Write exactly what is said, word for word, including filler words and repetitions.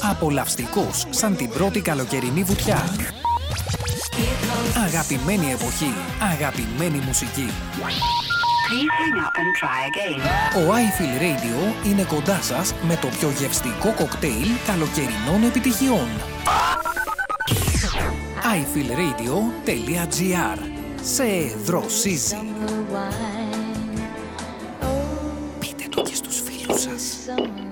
Απολαυστικός σαν την πρώτη καλοκαιρινή βουτιά. Αγαπημένη εποχή, αγαπημένη μουσική. Ο I Feel Radio είναι κοντά σας με το πιο γευστικό κοκτέιλ καλοκαιρινών επιτυχιών. άι φιλ ρέιντιο τελεία τζι άρ. Σε δροσίζει. Πείτε το και στους φίλους σας.